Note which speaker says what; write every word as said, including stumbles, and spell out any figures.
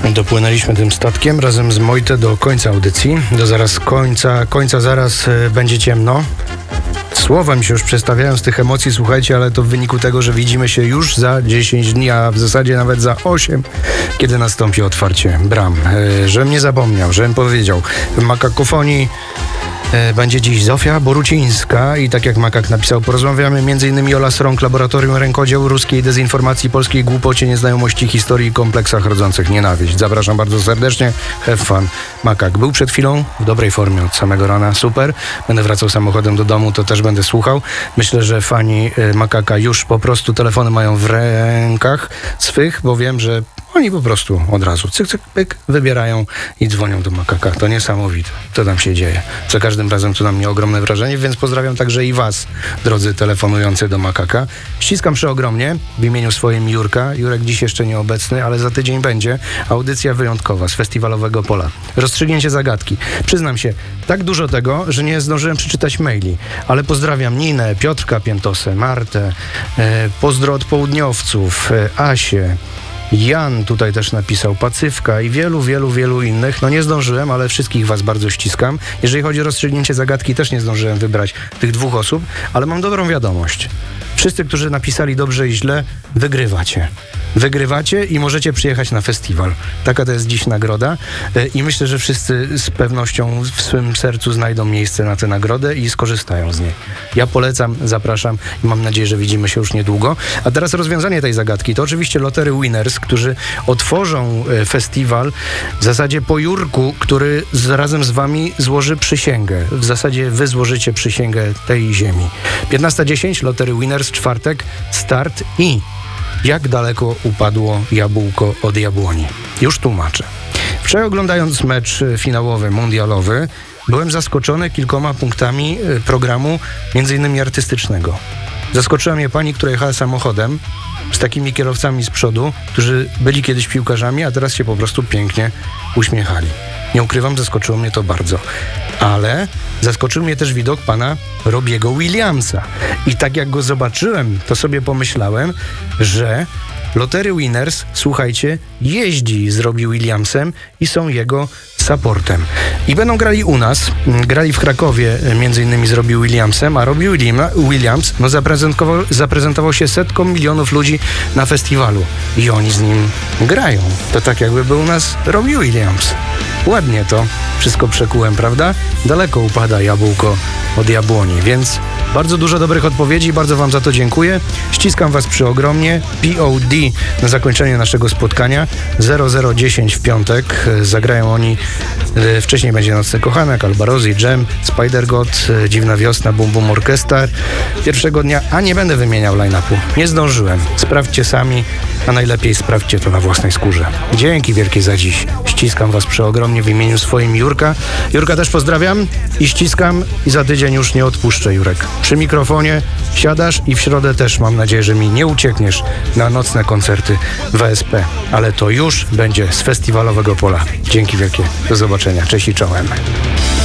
Speaker 1: Dopłynęliśmy tym statkiem razem z Mojte do końca audycji. Do zaraz końca, końca zaraz y, będzie ciemno. Słowem się już przestawiają z tych emocji, słuchajcie, ale to w wyniku tego, że widzimy się już za dziesięć dni, a w zasadzie nawet za osiem, kiedy nastąpi otwarcie bram. Yy, żebym nie zapomniał, żebym powiedział. W Makakofonii yy, będzie dziś Zofia Borucińska i tak jak Makak napisał, porozmawiamy m.in. o Lasrąg, laboratorium rękodzieł, ruskiej dezinformacji, polskiej głupocie, nieznajomości historii i kompleksach rodzących nienawiść. Zapraszam bardzo serdecznie. Have fun. Makak był przed chwilą w dobrej formie od samego rana. Super. Będę wracał samochodem do domu, to też będę słuchał. Myślę, że fani y, Makaka już po prostu telefony mają w rękach swych, bo wiem, że oni po prostu od razu cyk, cyk, pyk, wybierają i dzwonią do Makaka. To niesamowite. Co tam się dzieje? Za każdym razem to na mnie ogromne wrażenie, więc pozdrawiam także i was, drodzy telefonujący do Makaka. Ściskam przeogromnie w imieniu swoim Jurka. Jurek dziś jeszcze nieobecny, ale za tydzień będzie audycja wyjątkowa z Festiwalowego Pola. Rozstrzygnięcie zagadki. Przyznam się, tak dużo tego, że nie zdążyłem przeczytać maili, ale pozdrawiam Ninę, Piotrka Piętosę, Martę, e, pozdro od południowców, e, Asię, Jan tutaj też napisał, Pacywka i wielu, wielu, wielu innych. No nie zdążyłem, ale wszystkich was bardzo ściskam. Jeżeli chodzi o rozstrzygnięcie zagadki, też nie zdążyłem wybrać tych dwóch osób, ale mam dobrą wiadomość. Wszyscy, którzy napisali dobrze i źle, wygrywacie. Wygrywacie i możecie przyjechać na festiwal. Taka to jest dziś nagroda i myślę, że wszyscy z pewnością w swym sercu znajdą miejsce na tę nagrodę i skorzystają z niej. Ja polecam, zapraszam i mam nadzieję, że widzimy się już niedługo. A teraz rozwiązanie tej zagadki to oczywiście Lotery Winners, którzy otworzą festiwal w zasadzie po Jurku, który z, razem z wami złoży przysięgę. W zasadzie wy złożycie przysięgę tej ziemi. piętnasta dziesięć, Lotery Winners, czwartek, start i jak daleko upadło jabłko od jabłoni. Już tłumaczę. Wczoraj oglądając mecz finałowy, mundialowy, byłem zaskoczony kilkoma punktami programu, między innymi artystycznego. Zaskoczyła mnie pani, która jechała samochodem z takimi kierowcami z przodu, którzy byli kiedyś piłkarzami, a teraz się po prostu pięknie uśmiechali. Nie ukrywam, zaskoczyło mnie to bardzo. Ale zaskoczył mnie też widok pana Robiego Williamsa. I tak jak go zobaczyłem, to sobie pomyślałem, że Lotery Winners, słuchajcie, jeździ z Robbie Williamsem i są jego supportem. I będą grali u nas. Grali w Krakowie między innymi z Robbie Williamsem, a Robbie Williams no, zaprezentował, zaprezentował się setkom milionów ludzi na festiwalu. I oni z nim grają. To tak jakby był u nas Robbie Williams. Ładnie to wszystko przekułem, prawda? Daleko upada jabłko od jabłoni, więc bardzo dużo dobrych odpowiedzi, bardzo wam za to dziękuję. Ściskam was przyogromnie. P O D na zakończenie naszego spotkania. zero zero dziesięć w piątek. Zagrają oni, wcześniej będzie Nocny Kochanek, Albarozy, Jam, Spider-God, Dziwna Wiosna, Bum Bum Orchestra. Pierwszego dnia, a nie będę wymieniał line-upu. Nie zdążyłem. Sprawdźcie sami, a najlepiej sprawdźcie to na własnej skórze. Dzięki wielkie za dziś. Ściskam was przeogromnie w imieniu swoim Jurka. Jurka też pozdrawiam i ściskam i za tydzień już nie odpuszczę, Jurek. Przy mikrofonie siadasz i w środę też mam nadzieję, że mi nie uciekniesz na nocne koncerty W S P. Ale to już będzie z Festiwalowego Pola. Dzięki wielkie. Do zobaczenia. Cześć i czołem.